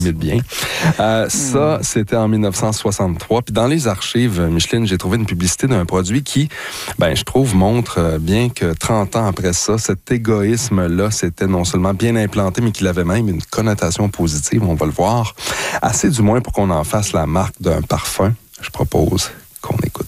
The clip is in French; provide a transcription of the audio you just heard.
imite bien. Ça, c'était en 1963. Puis dans les archives Micheline, j'ai trouvé une publicité d'un produit qui, je trouve, montre bien que 30 ans après ça, cet égoïsme-là, c'était non seulement bien implanté, mais qu'il avait même une connotation positive, on va le voir. Assez du moins pour qu'on en fasse la marque d'un parfum. Je propose qu'on écoute.